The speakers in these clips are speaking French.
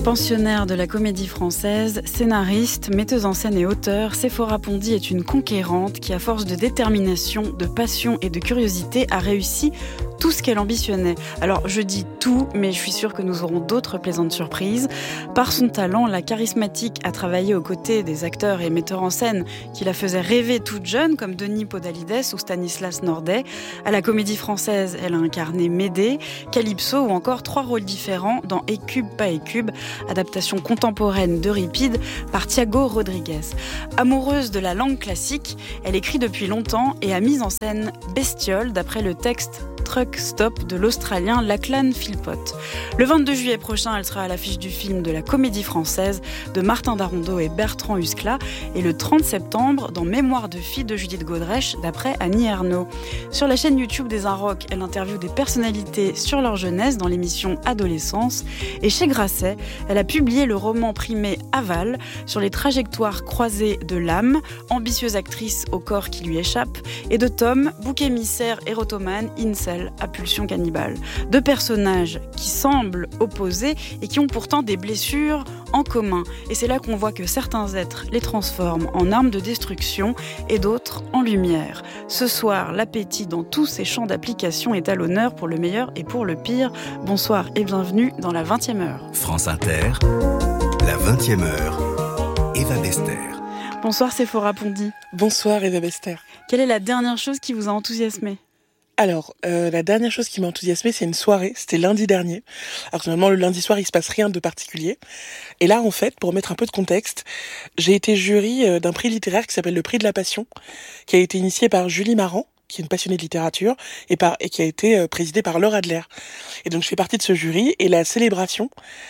Pensionnaire de la Comédie Française, scénariste, metteuse en scène et auteure, Séphora Pondy est une conquérante qui, à force de détermination, de passion et de curiosité, a réussi tout ce qu'elle ambitionnait. Alors, je dis tout, mais je suis sûre que nous aurons d'autres plaisantes surprises. Par son talent, la charismatique a travaillé aux côtés des acteurs et metteurs en scène qui la faisaient rêver toute jeune, comme Denis Podalides ou Stanislas Nordet. À la Comédie Française, elle a incarné Médée, Calypso ou encore 3 rôles différents dans Écube, pas Écube, adaptation contemporaine d'Euripide par Thiago Rodriguez. Amoureuse de la langue classique, elle écrit depuis longtemps et a mis en scène Bestiole d'après le texte Truck Stop de l'Australien Lachlan Philpott. Le 22 juillet prochain, elle sera à l'affiche du film de la Comédie Française de Martin Darondeau et Bertrand Huskla et le 30 septembre dans Mémoire de fille de Judith Godrèche d'après Annie Ernaux. Sur la chaîne YouTube des Inrocks, elle interviewe des personnalités sur leur jeunesse dans l'émission Adolescence et chez Grasset, elle a publié le roman primé Aval sur les trajectoires croisées de l'âme, ambitieuse actrice au corps qui lui échappe, et de Tom, bouc émissaire érotomane, incel à pulsion cannibale. 2 personnages qui semblent opposés et qui ont pourtant des blessures en commun. Et c'est là qu'on voit que certains êtres les transforment en armes de destruction et d'autres en lumière. Ce soir, l'appétit dans tous ses champs d'application est à l'honneur pour le meilleur et pour le pire. Bonsoir et bienvenue dans la 20e heure. France Inter, la 20e heure, Eva Bester. Bonsoir Séphora Pondy. Bonsoir Eva Bester. Quelle est la dernière chose qui vous a enthousiasmé ? Alors, la dernière chose qui m'a enthousiasmée, c'est une soirée, c'était lundi dernier. Alors, normalement, le lundi soir, il se passe rien de particulier. Et là, en fait, pour mettre un peu de contexte, j'ai été jury d'un prix littéraire qui s'appelle le Prix de la Passion, qui a été initié par Julie Marant, qui est une passionnée de littérature, et qui a été présidée par Laure Adler. Et donc, je fais partie de ce jury, et la célébration,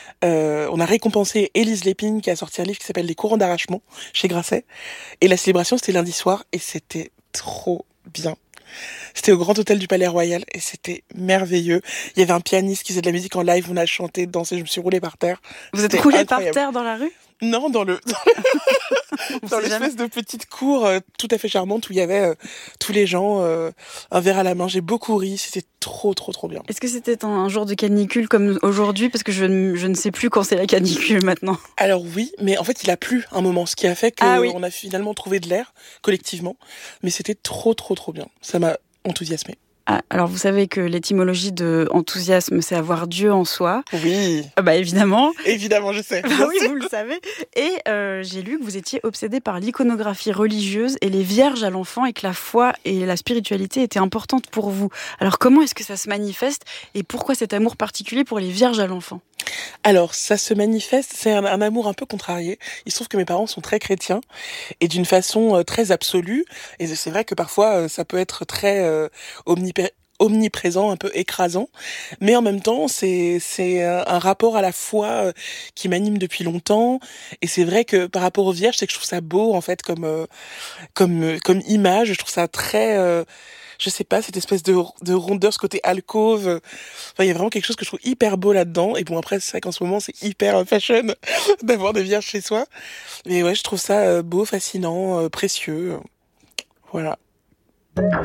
on a récompensé Élise Lépine, qui a sorti un livre qui s'appelle Les courants d'arrachement, chez Grasset. Et la célébration, c'était lundi soir, et c'était trop bien. C'était au Grand Hôtel du Palais Royal et c'était merveilleux. Il y avait un pianiste qui faisait de la musique en live, on a chanté, dansé, je me suis roulée par terre. Vous êtes roulée par terre dans la rue ? Non, dans l'espèce de petite cour tout à fait charmante où il y avait tous les gens, un verre à la main. J'ai beaucoup ri, c'était trop bien. Est-ce que c'était un jour de canicule comme aujourd'hui ? Parce que je ne sais plus quand c'est la canicule maintenant. Alors oui, mais en fait il a plu un moment, ce qui a fait qu'on a finalement trouvé de l'air collectivement. Mais c'était trop bien. Ça m'a enthousiasmée. Ah, alors vous savez que l'étymologie de enthousiasme, c'est avoir Dieu en soi. Oui. Évidemment. Évidemment, je sais. Oui, vous le savez. Et j'ai lu que vous étiez obsédé par l'iconographie religieuse et les vierges à l'enfant et que la foi et la spiritualité étaient importantes pour vous. Alors comment est-ce que ça se manifeste et pourquoi cet amour particulier pour les vierges à l'enfant ? Alors, ça se manifeste, c'est un amour un peu contrarié. Il se trouve que mes parents sont très chrétiens et d'une façon très absolue. Et c'est vrai que parfois, ça peut être très omniprésent, un peu écrasant. Mais en même temps, c'est un rapport à la foi qui m'anime depuis longtemps. Et c'est vrai que par rapport aux vierges, c'est que je trouve ça beau, en fait, comme image. Je trouve ça très... je sais pas, cette espèce de rondeur, ce côté alcôve. Enfin, il y a vraiment quelque chose que je trouve hyper beau là-dedans. Et bon, après, c'est vrai qu'en ce moment, c'est hyper fashion d'avoir des vierges chez soi. Mais ouais, je trouve ça beau, fascinant, précieux. Voilà.